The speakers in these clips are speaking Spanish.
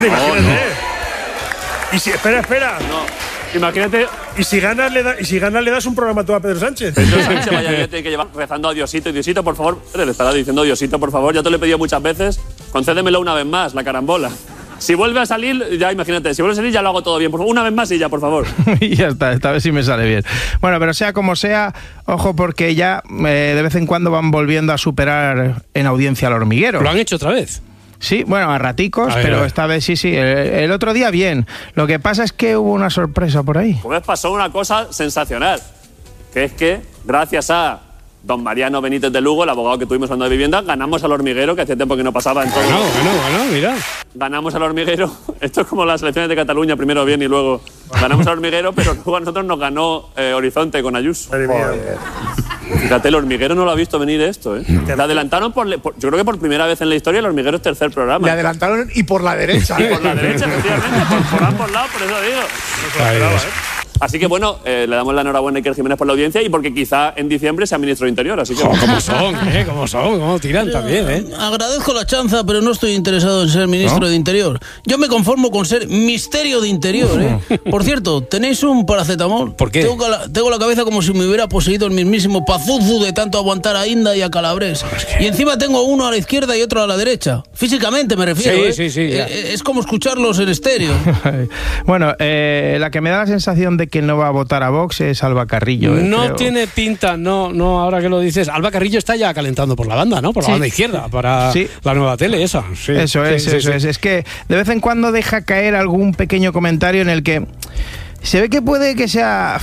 Imagínate. No. Y si, espera. No. Imagínate. Y si ganas le das un programa tú a Pedro Sánchez. Pedro Sánchez vaya tiene que llevar rezando a Diosito. Y Diosito, por favor, le estará diciendo Diosito, por favor, ya te lo he pedido muchas veces, concédemelo una vez más, la carambola. Si vuelve a salir, ya imagínate, si vuelve a salir ya lo hago todo bien. Por favor, una vez más y ya, por favor. Y ya está, esta vez sí me sale bien. Bueno, pero sea como sea, ojo porque ya de vez en cuando van volviendo a superar en audiencia al Hormiguero. ¿Lo han hecho otra vez? Sí, bueno, a raticos, ver, pero esta vez sí. El otro día bien. Lo que pasa es que hubo una sorpresa por ahí. Pues pasó una cosa sensacional, que es que gracias a don Mariano Benítez de Lugo, el abogado que tuvimos hablando de vivienda, ganamos al Hormiguero, que hacía tiempo que no pasaba en todo. Ganó, mira. Ganamos al Hormiguero. Esto es como las elecciones de Cataluña, primero bien y luego ganamos al Hormiguero, pero luego a nosotros nos ganó Horizonte con Ayuso. Fíjate, el Hormiguero no lo ha visto venir esto, ¿eh? Le adelantaron yo creo que por primera vez en la historia el Hormiguero es tercer programa. Le adelantaron y por la derecha. Y por la derecha, efectivamente, por ambos lados, por eso digo. Así que bueno, le damos la enhorabuena a Iker Jiménez por la audiencia y porque quizá en diciembre sea ministro de Interior, así que... ¿Cómo tiran también, Agradezco la chanza, pero no estoy interesado en ser ministro de Interior. Yo me conformo con ser misterio de Interior, Por cierto, ¿tenéis un paracetamol? ¿Por qué? Tengo la cabeza como si me hubiera poseído el mismísimo Pazuzu de tanto aguantar a Inda y a Calabres. Y encima tengo uno a la izquierda y otro a la derecha. Físicamente me refiero, Sí. Es como escucharlos en estéreo. Bueno, la que me da la sensación de que no va a votar a Vox es Alba Carrillo. No creo. Tiene pinta, no, ahora que lo dices. Alba Carrillo está ya calentando por la banda, ¿no? Por la banda izquierda, para la nueva tele esa. Sí, eso es. Es que de vez en cuando deja caer algún pequeño comentario en el que se ve que puede que sea...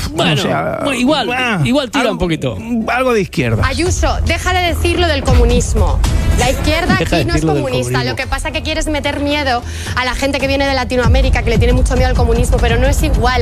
igual tira un poquito. Algo de izquierda. Ayuso, deja de decir lo del comunismo. La izquierda aquí no es comunista. Lo que pasa es que quieres meter miedo a la gente que viene de Latinoamérica, que le tiene mucho miedo al comunismo, pero no es igual.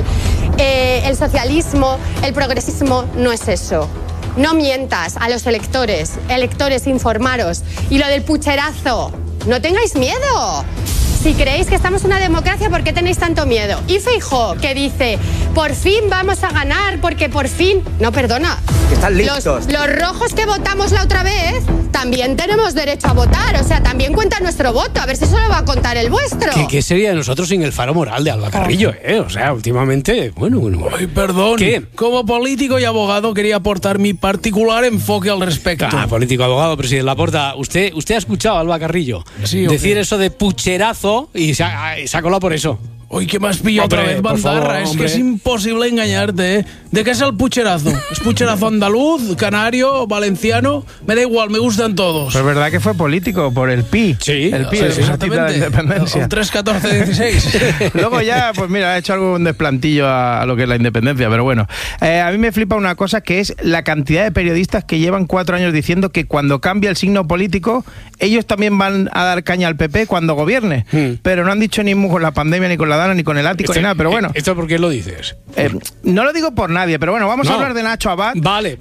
El socialismo, el progresismo no es eso. No mientas a los electores, informaros. Y lo del pucherazo, no tengáis miedo. Si creéis que estamos en una democracia, ¿por qué tenéis tanto miedo? Y Feijóo, que dice, por fin vamos a ganar, porque por fin... No, perdona. Están listos. Los rojos que votamos la otra vez, también tenemos derecho a votar. O sea, también cuenta nuestro voto. A ver si solo va a contar el vuestro. ¿Qué sería de nosotros sin el faro moral de Alba Carrillo, O sea, últimamente, bueno. Ay, perdón. ¿Qué? Como político y abogado quería aportar mi particular enfoque al respecto. Político, abogado, presidente Laporta. ¿Usted ha escuchado a Alba Carrillo decir eso de pucherazo y se ha colado por eso? Uy, ¿qué me has pillado otra vez, bandarra? Es que es imposible engañarte, ¿De qué es el pucherazo? ¿Es pucherazo andaluz, canario, valenciano? Me da igual, me gustan todos. Pues verdad que fue político, por el PI. Sí, el PI, exactamente. De la independencia. El 3-14-16. Luego ya, pues mira, ha hecho algún desplantillo a lo que es la independencia, pero bueno. A mí me flipa una cosa, que es la cantidad de periodistas que llevan 4 años diciendo que cuando cambia el signo político, ellos también van a dar caña al PP cuando gobierne. Pero no han dicho ni con la pandemia, ni con la Dana, ni con el ático, ni nada, pero bueno. ¿Esto por qué lo dices? No lo digo por nadie, pero bueno, vamos a hablar de Nacho Abad. Vale.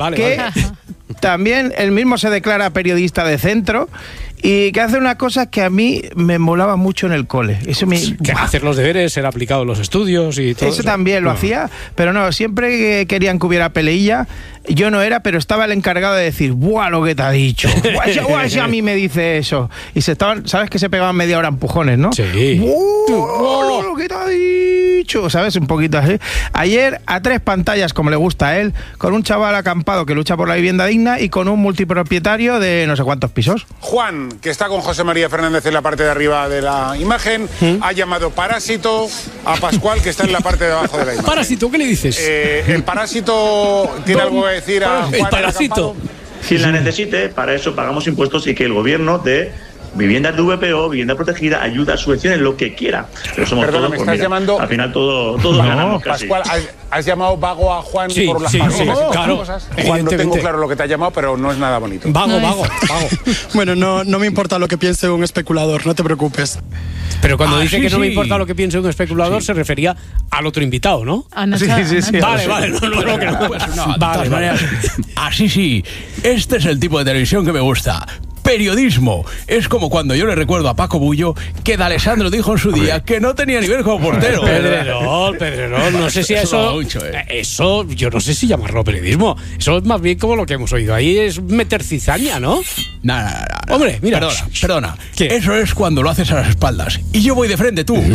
También él mismo se declara periodista de centro y que hace una cosa que a mí me molaba mucho en el cole. Eso que hacer los deberes, ser aplicado en los estudios y todo eso. También lo hacía, pero no, siempre que querían que hubiera peleilla, yo no era, pero estaba el encargado de decir, ¡buah, lo que te ha dicho! ¡Buah, a mí me dice eso! Y ¿sabes que se pegaban media hora empujones, no? Sí. ¡Buah, lo que te ha dicho! ¿Sabes? Un poquito así. Ayer, a 3 pantallas, como le gusta a él, con un chaval acampado que lucha por la vivienda digna y con un multipropietario de no sé cuántos pisos. Juan, que está con José María Fernández en la parte de arriba de la imagen, ha llamado parásito a Pascual, que está en la parte de abajo de la imagen. ¿Parásito? ¿Qué le dices? El parásito tiene algo que decir a Juan. El parásito. Si la necesite, para eso pagamos impuestos y que el gobierno de viviendas de VPO, vivienda protegida, ayuda, subvenciones, lo que quiera. Pero somos Perdona, todos, ¿me estás llamando? Al final todos ganamos casi. Pascual, ¿has llamado vago a Juan por las palabras? Claro. Juan, no tengo claro lo que te ha llamado, pero no es nada bonito. Vago. Bueno, no me importa lo que piense un especulador, no te preocupes. Pero cuando dice que no me importa lo que piense un especulador, se refería al otro invitado, ¿no? Sí. Vale. Vale. Así sí, este es el tipo de televisión que me gusta. periodismo. Es como cuando yo le recuerdo a Paco Bullo que D'Alessandro dijo en su día que no tenía nivel como portero. Pedrerol, no sé si eso... Eso, yo no sé si llamarlo periodismo. Eso es más bien como lo que hemos oído ahí, es meter cizaña, ¿no? No. Hombre, mira. Perdona. ¿Qué? Eso es cuando lo haces a las espaldas. Y yo voy de frente, tú.